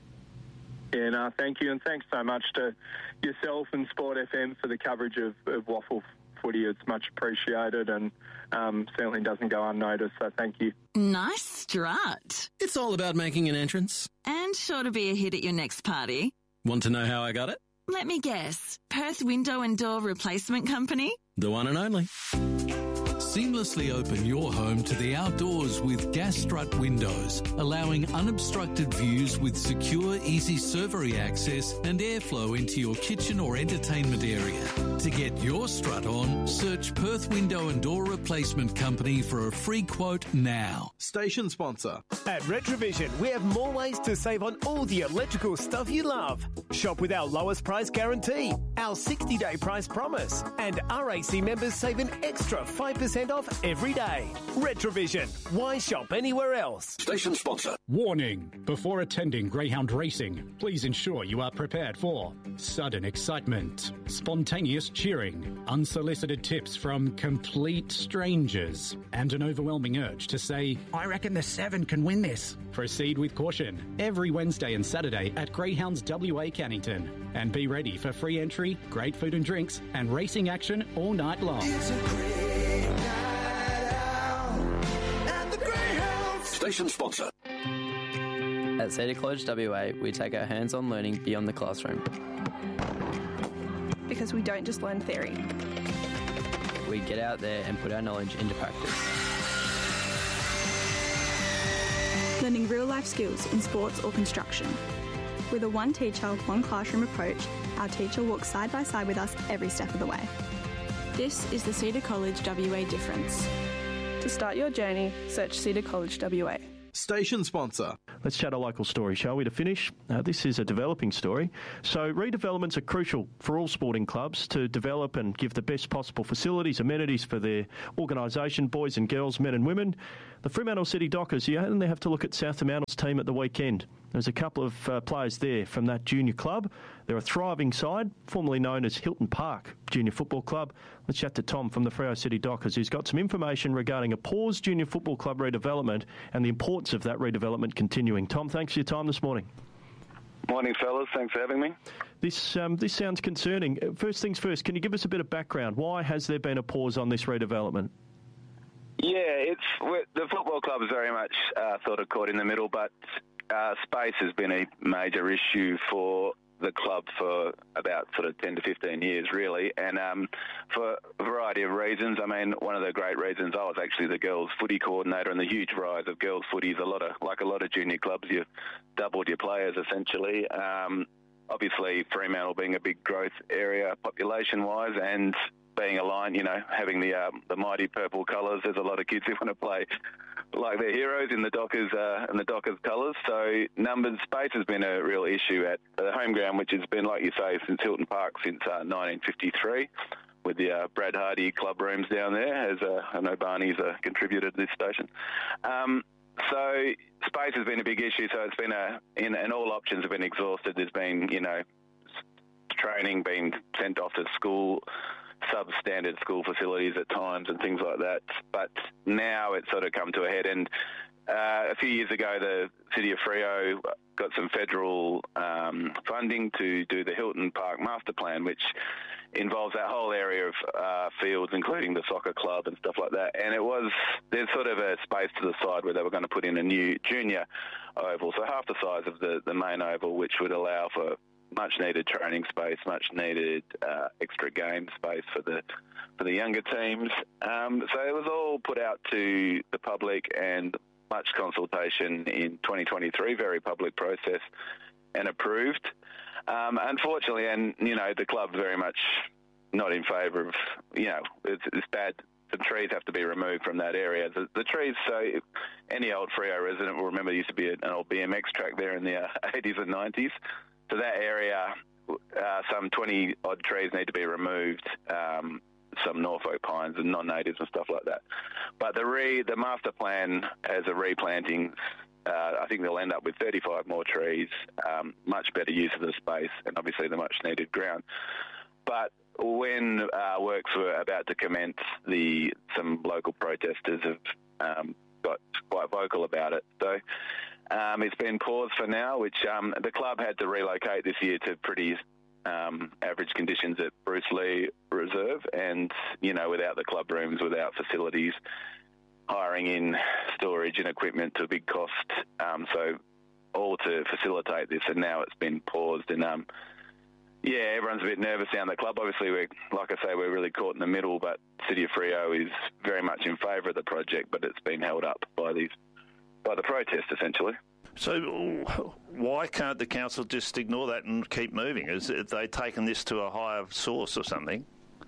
Yeah, no, thank you, and thanks so much to yourself and Sport F M for the coverage of, of Waffle footy. It's much appreciated and um, certainly doesn't go unnoticed, so thank you. Nice strut. It's all about making an entrance. And sure to be a hit at your next party. Want to know how I got it? Let me guess. Perth Window and Door Replacement Company? The one and only. Seamlessly open your home to the outdoors with Gas Strut windows, allowing unobstructed views with secure, easy servery access and airflow into your kitchen or entertainment area. To get your strut on, search Perth Window and Door Replacement Company for a free quote now. Station sponsor. At Retrovision, we have more ways to save on all the electrical stuff you love. Shop with our lowest price guarantee, our sixty-day price promise, and R A C members save an extra five percent off every day. Retrovision. Why shop anywhere else? Station sponsor. Warning. Before attending Greyhound Racing, please ensure you are prepared for sudden excitement, spontaneous cheering, unsolicited tips from complete strangers, and an overwhelming urge to say, I reckon the seven can win this. Proceed with caution every Wednesday and Saturday at Greyhounds W A Cannington. And be ready for free entry, great food and drinks, and racing action all night long. It's a great night out at the Greyhounds. Station sponsor. At Cedar College W A, we take our hands-on learning beyond the classroom. Because we don't just learn theory. We get out there and put our knowledge into practice. Learning real-life skills in sports or construction. With a one teacher, one classroom approach, our teacher walks side by side with us every step of the way. This is the Cedar College W A difference. To start your journey, search Cedar College W A. Station sponsor. Let's chat a local story, shall we, to finish? Uh, this is a developing story. So redevelopments are crucial for all sporting clubs to develop and give the best possible facilities, amenities for their organisation, boys and girls, men and women. The Fremantle City Dockers, you only have to look at South Fremantle's team at the weekend. There's a couple of uh, players there from that junior club. They're a thriving side, formerly known as Hilton Park Junior Football Club. Let's chat to Tom from the Freo City Dockers, who's got some information regarding a paused junior football club redevelopment and the importance of that redevelopment continuing. Tom, thanks for your time this morning. Morning, fellas. Thanks for having me. This um, this sounds concerning. First things first, can you give us a bit of background? Why has there been a pause on this redevelopment? Yeah, it's the football club is very much uh, sort of caught in the middle, but uh, space has been a major issue for the club for about sort of ten to fifteen years, really, and um, for a variety of reasons. I mean, one of the great reasons, I was actually the girls' footy coordinator, and the huge rise of girls' footies, a lot of, like a lot of junior clubs, you've doubled your players, essentially. Um, obviously, Fremantle being a big growth area population-wise, and being aligned, you know, having the um, the mighty purple colours, there's a lot of kids who want to play like their heroes in the Dockers uh, in the Dockers colours. So numbers, space has been a real issue at the home ground, which has been, like you say, since Hilton Park since uh, nineteen fifty-three, with the uh, Brad Hardy club rooms down there, as uh, I know Barney's a contributor to this station. Um, so space has been a big issue. So it's been a, in, and all options have been exhausted. There's been, you know, training being sent off to school, substandard school facilities at times and things like that. But now it's sort of come to a head. And uh, a few years ago, the City of Freo got some federal um, funding to do the Hilton Park Master Plan, which involves that whole area of uh, fields, including the soccer club and stuff like that. And it was, there's sort of a space to the side where they were going to put in a new junior oval, so half the size of the, the main oval, which would allow for much needed training space, much needed uh, extra game space for the for the younger teams. Um, so it was all put out to the public and much consultation in twenty twenty-three, very public process, and approved. Um, unfortunately, and you know, the club's very much not in favour of, you know, it's, it's bad. Some trees have to be removed from that area. The, the trees, so any old Freo resident will remember there used to be an old B M X track there in the uh, eighties and nineties. So that area, uh, some twenty-odd trees need to be removed, um, some Norfolk pines and non-natives and stuff like that. But the re, the master plan has a replanting. Uh, I think they'll end up with thirty-five more trees, um, much better use of the space, and obviously the much-needed ground. But when uh, works were about to commence, the some local protesters have um, got quite vocal about it. So Um, it's been paused for now, which um, the club had to relocate this year to pretty um, average conditions at Bruce Lee Reserve, and, you know, without the club rooms, without facilities, hiring in storage and equipment to a big cost. Um, so all to facilitate this, and now it's been paused. And, um, yeah, everyone's a bit nervous down the club. Obviously, we're, like I say, we're really caught in the middle, but City of Freo is very much in favour of the project, but it's been held up by these by the protest, essentially. So why can't the council just ignore that and keep moving? Is it, they taken this to a higher source or something?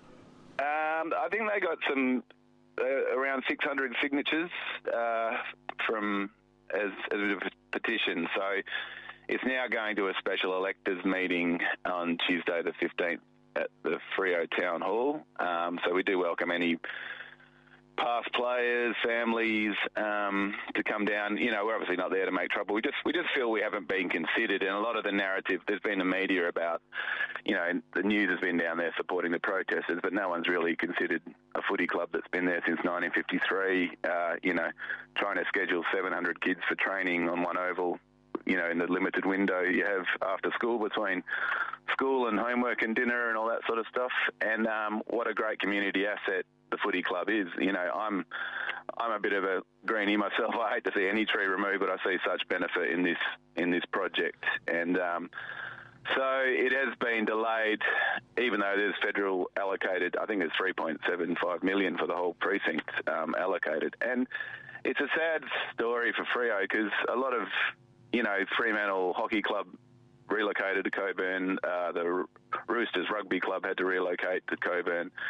Um, I think they got some uh, around six hundred signatures uh, from as, as a petition. So it's now going to a special electors meeting on Tuesday the fifteenth at the Freo Town Hall. Um, so we do welcome any past players, families, um, to come down. You know, we're obviously not there to make trouble. We just we just feel we haven't been considered. And a lot of the narrative, there's been the media about, you know, the news has been down there supporting the protesters, but no one's really considered a footy club that's been there since nineteen fifty-three, uh, you know, trying to schedule seven hundred kids for training on one oval, you know, in the limited window you have after school, between school and homework and dinner and all that sort of stuff. And um, what a great community asset the footy club is. You know, I'm I'm a bit of a greenie myself. I hate to see any tree removed, but I see such benefit in this in this project. And um, so it has been delayed, even though there's federal allocated, I think it's three point seven five million for the whole precinct um, allocated. And it's a sad story for Freo, because a lot of, you know, Fremantle Hockey Club relocated to Coburn. Uh, the Roosters Rugby Club had to relocate to Coburn.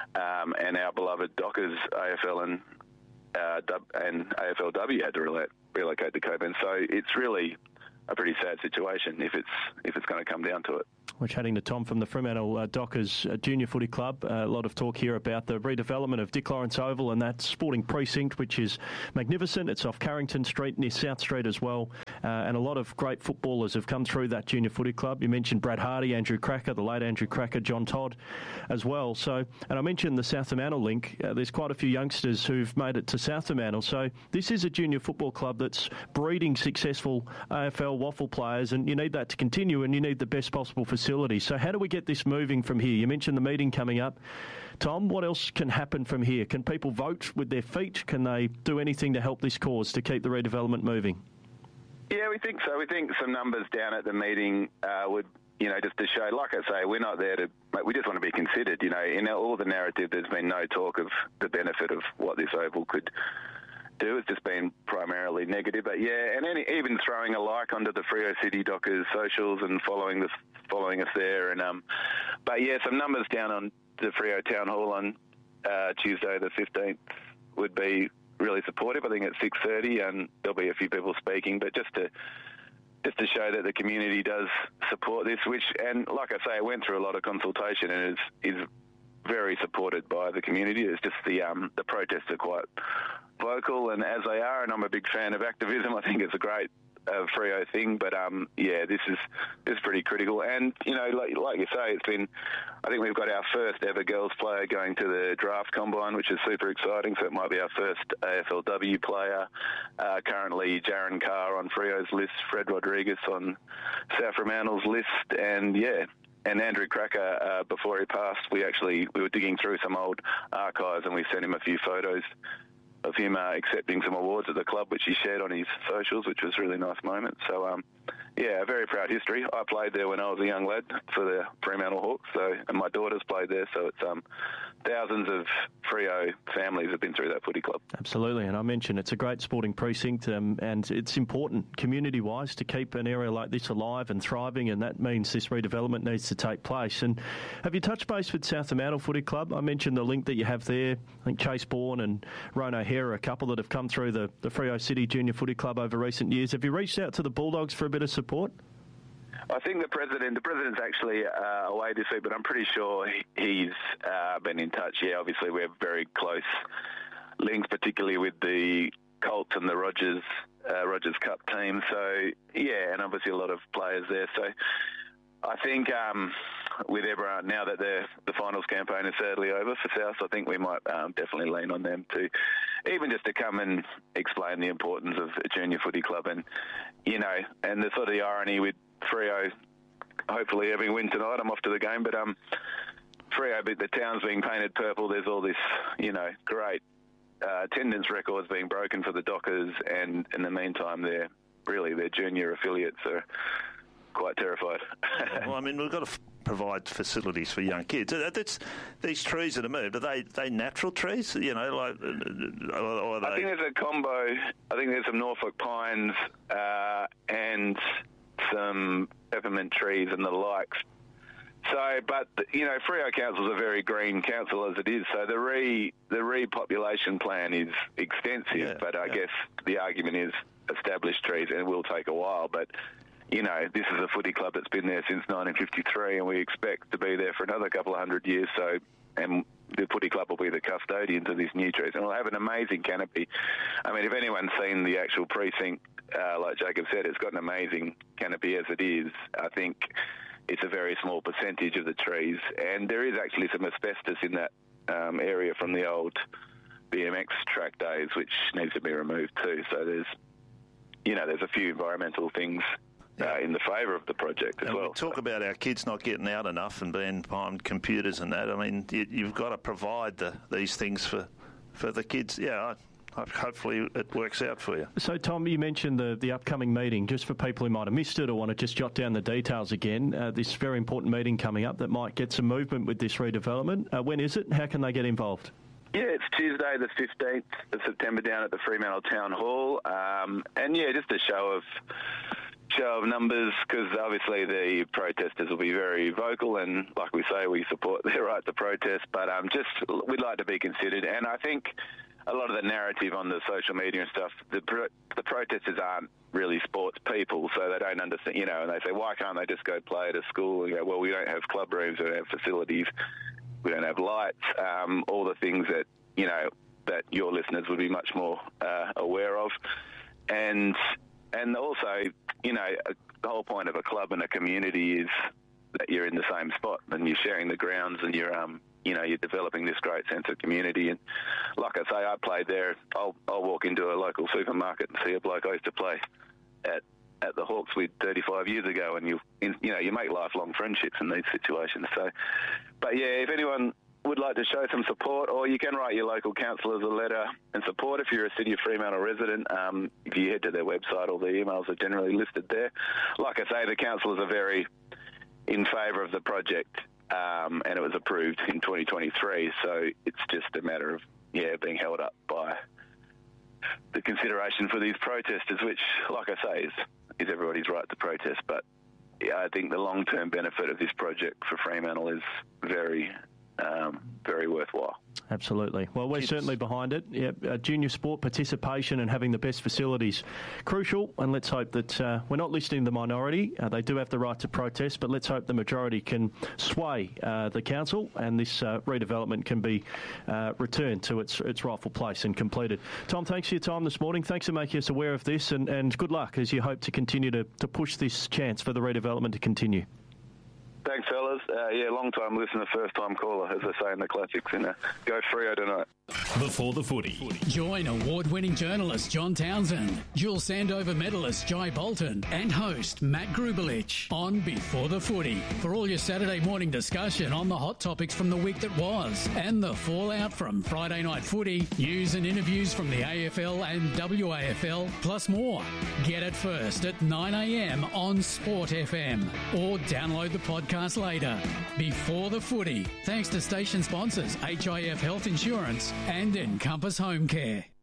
um, and our beloved Dockers A F L and uh, and A F L W had to relocate, relocate to Cockburn. So it's really a pretty sad situation if it's if it's going to come down to it. We're chatting to Tom from the Fremantle uh, Dockers uh, Junior Footy Club. Uh, a lot of talk here about the redevelopment of Dick Lawrence Oval and that sporting precinct, which is magnificent. It's off Carrington Street, near South Street as well. Uh, and a lot of great footballers have come through that Junior Footy Club. You mentioned Brad Hardy, Andrew Cracker, the late Andrew Cracker, John Todd as well. So, and I mentioned the South Fremantle link. Uh, there's quite a few youngsters who've made it to South Fremantle. So this is a junior football club that's breeding successful A F L waffle players, and you need that to continue, and you need the best possible facilities. So how do we get this moving from here? You mentioned the meeting coming up. Tom, what else can happen from here? Can people vote with their feet? Can they do anything to help this cause, to keep the redevelopment moving? Yeah, we think so. We think some numbers down at the meeting uh, would, you know, just to show, like I say, we're not there to, we just want to be considered. You know, in all the narrative, there's been no talk of the benefit of what this oval could do. It's just been primarily negative. But yeah, and any, even throwing a like onto the Freo City Dockers socials and following the following us there. And um, but yeah, some numbers down on the Freo Town Hall on uh, Tuesday the fifteenth would be really supportive. I think at six thirty, and there'll be a few people speaking. But just to just to show that the community does support this, which, and like I say, I went through a lot of consultation and is is very supported by the community. It's just the um, the protests are quite vocal, and as they are, and I'm a big fan of activism, I think it's a great uh, Freo thing. But um, yeah, this is this is pretty critical. And you know, like, like you say, it's been. I think we've got our first ever girls player going to the draft combine, which is super exciting. So it might be our first A F L W player. Uh, currently, Jaron Carr on Freo's list, Fred Rodriguez on South Fremantle's list, and yeah. And Andrew Cracker, uh, before he passed, we actually we were digging through some old archives, and we sent him a few photos of him uh, accepting some awards at the club, which he shared on his socials, which was a really nice moment. So, um, yeah, a very proud history. I played there when I was a young lad for the Fremantle Hawks, so and my daughters played there. So it's um, thousands of Freo families have been through that footy club. Absolutely, and I mentioned it's a great sporting precinct, um, and it's important community-wise to keep an area like this alive and thriving, and that means this redevelopment needs to take place. And have you touched base with South Fremantle Footy Club? I mentioned the link that you have there. I think Chase Bourne and Rowan O'Hare are a couple that have come through the, the Freo City Junior Footy Club over recent years. Have you reached out to the Bulldogs for a bit of support? I think the president, the president's actually uh, away this week, but I'm pretty sure he, he's uh, been in touch. Yeah, obviously we have very close links, particularly with the Colts and the Rogers uh, Rogers Cup team. So yeah, and obviously a lot of players there. So I think um, with everyone now that the the finals campaign is sadly over for South, I think we might um, definitely lean on them to even just to come and explain the importance of a junior footy club, and you know, and the sort of the irony with Freo hopefully having win tonight. I'm off to the game, but um, Freo, the town's being painted purple. There's all this, you know, great uh, attendance records being broken for the Dockers, and in the meantime, they're really their junior affiliates are quite terrified. Well, I mean, we've got to f- provide facilities for young kids. That's, these trees that are moved, are they they natural trees? You know, like, or, or are they... I think there's a combo. I think there's some Norfolk pines uh, and some peppermint trees and the likes. So, but you know, Freo Council is a very green council as it is. So the re the repopulation plan is extensive, yeah, but I yeah. guess the argument is established trees, and it will take a while. But you know, this is a footy club that's been there since nineteen fifty-three, and we expect to be there for another couple of hundred years. So, and the footy club will be the custodians of these new trees, and we'll have an amazing canopy. I mean, if anyone's seen the actual precinct, uh, like Jacob said, it's got an amazing canopy as it is. I think it's a very small percentage of the trees, and there is actually some asbestos in that um, area from the old B M X track days, which needs to be removed too. So there's, you know, there's a few environmental things Uh, in the favour of the project as and well. We talk about our kids not getting out enough and being behind computers and that. I mean, you, you've got to provide the, these things for, for the kids. Yeah, I, I, hopefully it works out for you. So, Tom, you mentioned the, the upcoming meeting. Just for people who might have missed it or want to just jot down the details again, uh, this very important meeting coming up that might get some movement with this redevelopment. Uh, when is it? How can they get involved? Yeah, it's Tuesday the fifteenth of September down at the Fremantle Town Hall. Um, and, yeah, just a show of... show of numbers because obviously the protesters will be very vocal, and like we say, we support their right to protest, but um, just we'd like to be considered. And I think a lot of the narrative on the social media and stuff, the pro- the protesters aren't really sports people, so they don't understand, you know, and they say, why can't they just go play at a school? And you go, well, we don't have club rooms, we don't have facilities, we don't have lights, um, all the things that, you know, that your listeners would be much more uh, aware of. And and also, you know, a, the whole point of a club and a community is that you're in the same spot and you're sharing the grounds and you're, um, you know, you're developing this great sense of community. And like I say, I played there. I'll, I'll walk into a local supermarket and see a bloke I used to play at at the Hawks with thirty-five years ago, and you you know you make lifelong friendships in these situations. So, but yeah, if anyone would like to show some support, or you can write your local councillors a letter and support if you're a City of Fremantle resident. Um, if you head to their website, all the emails are generally listed there. Like I say, the councillors are very in favour of the project, um, and it was approved in twenty twenty-three, so it's just a matter of, yeah, being held up by the consideration for these protesters, which, like I say, is, is everybody's right to protest. But yeah, I think the long-term benefit of this project for Fremantle is very, um, very worthwhile. Absolutely. Well, we're certainly behind it. Yeah, uh, junior sport participation and having the best facilities, crucial. And let's hope that uh, we're not listening to the minority. Uh, they do have the right to protest, but let's hope the majority can sway uh, the council and this uh, redevelopment can be uh, returned to its its rightful place and completed. Tom, thanks for your time this morning. Thanks for making us aware of this, and, and good luck as you hope to continue to, to push this chance for the redevelopment to continue. Thanks, fellas. Uh, yeah, long-time listener, first-time caller, as they say in the classics. And uh, go Freo tonight. Before the footy. Join award-winning journalist John Townsend, dual Sandover medalist Jai Bolton, and host Matt Grubelich on Before the Footy for all your Saturday morning discussion on the hot topics from the week that was and the fallout from Friday night footy, news and interviews from the A F L and W A F L, plus more. Get it first at nine a m on Sport F M or download the podcast later. Before the Footy, thanks to station sponsors H I F Health Insurance and Encompass Home Care.